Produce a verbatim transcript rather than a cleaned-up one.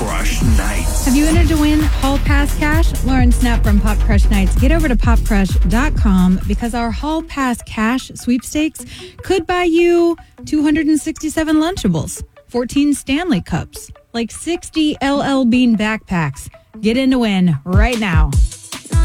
Crush Nights. Have you entered to win Hall Pass cash? Lauren Snap from Pop Crush Nights. Get over to pop crush dot com because our Hall Pass cash sweepstakes could buy you two hundred sixty-seven Lunchables, fourteen Stanley Cups, like sixty L L Bean backpacks. Get in to win right now.